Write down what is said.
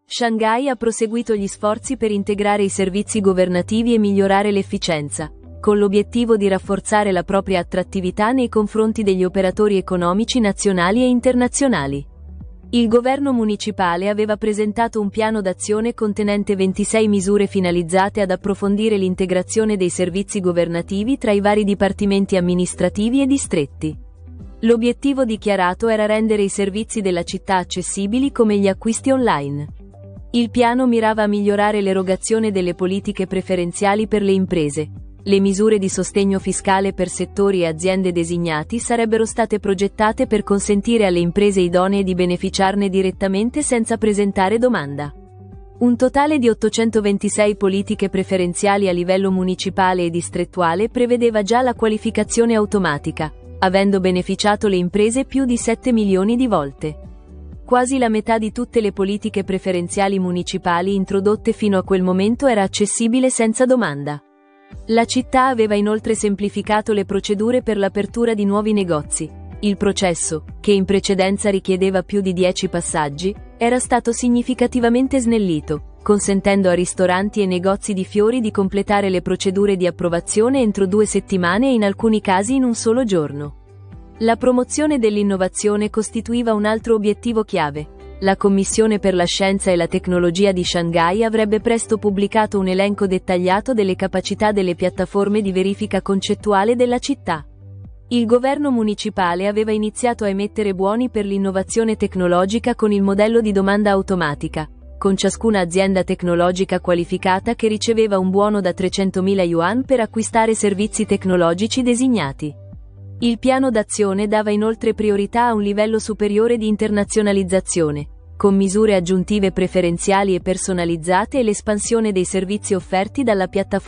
Shanghai ha proseguito gli sforzi per integrare i servizi governativi e migliorare l'efficienza, con l'obiettivo di rafforzare la propria attrattività nei confronti degli operatori economici nazionali e internazionali. Il governo municipale aveva presentato un piano d'azione contenente 26 misure finalizzate ad approfondire l'integrazione dei servizi governativi tra i vari dipartimenti amministrativi e distretti. L'obiettivo dichiarato era rendere i servizi della città accessibili come gli acquisti online. Il piano mirava a migliorare l'erogazione delle politiche preferenziali per le imprese. Le misure di sostegno fiscale per settori e aziende designati sarebbero state progettate per consentire alle imprese idonee di beneficiarne direttamente senza presentare domanda. Un totale di 826 politiche preferenziali a livello municipale e distrettuale prevedeva già la qualificazione automatica, avendo beneficiato le imprese più di 7 milioni di volte. Quasi la metà di tutte le politiche preferenziali municipali introdotte fino a quel momento era accessibile senza domanda. La città aveva inoltre semplificato le procedure per l'apertura di nuovi negozi. Il processo, che in precedenza richiedeva più di 10 passaggi, era stato significativamente snellito, consentendo a ristoranti e negozi di fiori di completare le procedure di approvazione entro 2 settimane e in alcuni casi in un solo giorno. La promozione dell'innovazione costituiva un altro obiettivo chiave. La Commissione per la Scienza e la Tecnologia di Shanghai avrebbe presto pubblicato un elenco dettagliato delle capacità delle piattaforme di verifica concettuale della città. Il governo municipale aveva iniziato a emettere buoni per l'innovazione tecnologica con il modello di domanda automatica, con ciascuna azienda tecnologica qualificata che riceveva un buono da 300.000 yuan per acquistare servizi tecnologici designati. Il piano d'azione dava inoltre priorità a un livello superiore di internazionalizzazione, con misure aggiuntive preferenziali e personalizzate e l'espansione dei servizi offerti dalla piattaforma